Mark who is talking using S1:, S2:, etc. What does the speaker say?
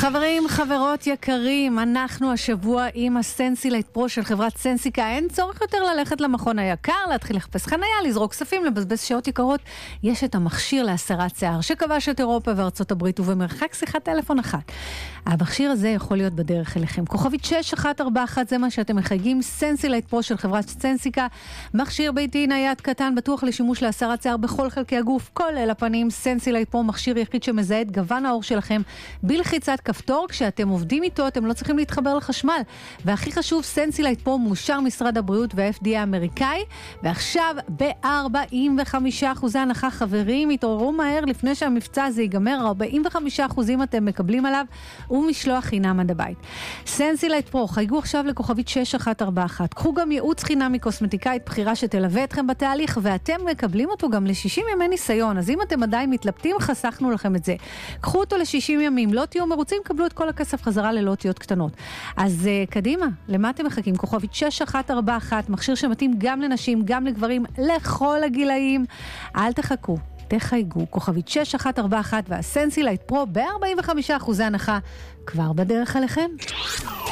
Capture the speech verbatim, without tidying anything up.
S1: חברים, חברות יקרים, אנחנו השבוע עם הסנסילייט פרו של חברת סנסיקה. אין צורך יותר ללכת למכון היקר, להתחיל לחפש חנייה, לזרוק כספים, לבזבז שעות יקרות. יש את המכשיר להסרת שיער שכבש את אירופה וארצות הברית ובמרחק שיחת טלפון אחת. המכשיר הזה יכול להיות בדרך אליכם. כוכבית שש אחת ארבע אחת, זה מה שאתם מחייגים. סנסילייט פרו של חברת סנסיקה. מכשיר ביתי נייד קטן, בטוח לשימוש להסרת שיער בכל חלקי הגוף, כולל הפנים. סנסילייט פרו, מכשיר יחיד שמזהה את גוון העור שלכם בלחיצת כפתור. כשאתם עובדים איתו, אתם לא צריכים להתחבר לחשמל. והכי חשוב, סנסילייט פרו מאושר משרד הבריאות וה-אף די איי האמריקאי. ועכשיו ב-ארבעים וחמישה אחוז הנחה. חברים, התעוררו מהר לפני שהמבצע הזה ייגמר. ארבעים וחמישה אחוז אתם מקבלים עליו ומשלוח חינם עד הבית. סנסילייט פרו, חייגו עכשיו לכוכבית שש אחת ארבע אחת. קחו גם ייעוץ חינם מקוסמטיקאית בחירה שתלווה אתכם בתהליך, ואתם מקבלים אותו גם ל-שישים ימי ניסיון. אז אם אתם עדיין מתלבטים, חסכנו לכם את זה. קחו אותו ל-שישים ימים, לא תהיו מרוצים, קבלו את כל הכסף חזרה ללא אותיות קטנות. אז uh, קדימה, למה אתם מחכים? כוכבית שש אחת ארבע אחת, מכשיר שמתאים גם לנשים, גם לגברים, לכל הגילאים. אל תחכו, תחייגו. כוכבית שש אחת ארבע אחת והסנסילייט פרו ב-ארבעים וחמישה אחוז הנחה כבר בדרך אליכם.